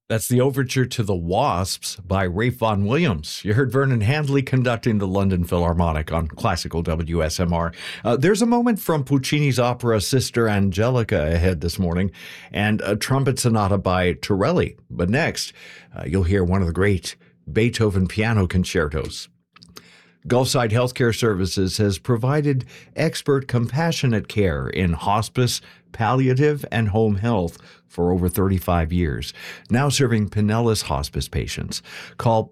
That's the overture to The Wasps by Ralph Vaughan Williams. You heard Vernon Handley conducting the London Philharmonic on classical WSMR. There's a moment from Puccini's opera Sister Angelica ahead this morning, and a trumpet sonata by Torelli. But next, you'll hear one of the great Beethoven piano concertos. Gulfside Healthcare Services has provided expert, compassionate care in hospice, palliative, and home health for over 35 years, now serving Pinellas Hospice patients. Call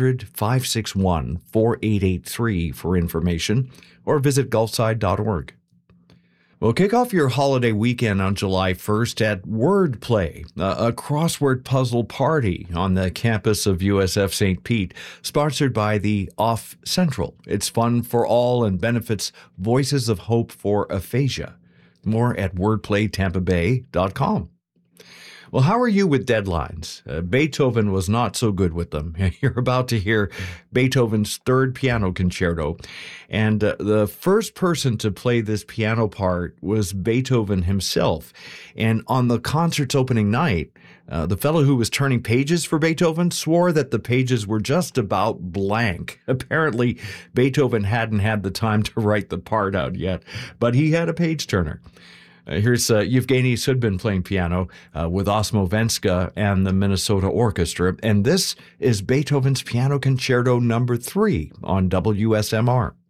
800-561-4883 for information or visit gulfside.org. Well, kick off your holiday weekend on July 1st at Wordplay, a crossword puzzle party on the campus of USF St. Pete, sponsored by the Off Central. It's fun for all and benefits Voices of Hope for Aphasia. More at wordplaytampabay.com. Well, how are you with deadlines? Beethoven was not so good with them. You're about to hear Beethoven's third piano concerto. And the first person to play this piano part was Beethoven himself. And on the concert's opening night, the fellow who was turning pages for Beethoven swore that the pages were just about blank. Apparently, Beethoven hadn't had the time to write the part out yet, but he had a page turner. Here's Yevgeny Sudbin playing piano with Osmo Venska and the Minnesota Orchestra. And this is Beethoven's Piano Concerto No. 3 on WSMR.